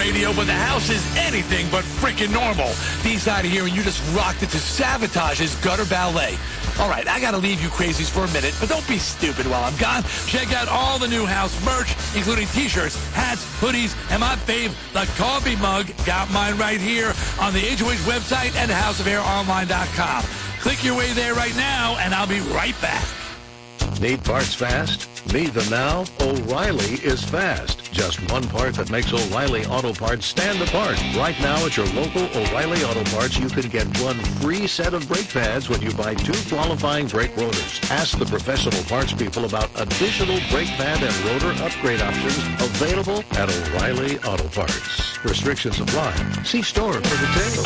radio, but the house is anything but freaking normal. D-side here, and you just rocked it to Savage's Gutter Ballet. All right, I got to leave you crazies for a minute, but don't be stupid while I'm gone. Check out all the new house merch, including T-shirts, hats, hoodies, and my fave, the coffee mug. Got mine right here on the HOH website and houseofaironline.com. Click your way there right now, and I'll be right back. Need parts fast? Need them now? O'Reilly is fast. Just one part that makes O'Reilly Auto Parts stand apart. Right now at your local O'Reilly Auto Parts, you can get one free set of brake pads when you buy 2 qualifying brake rotors. Ask the professional parts people about additional brake pad and rotor upgrade options available at O'Reilly Auto Parts. Restrictions apply. See store for details.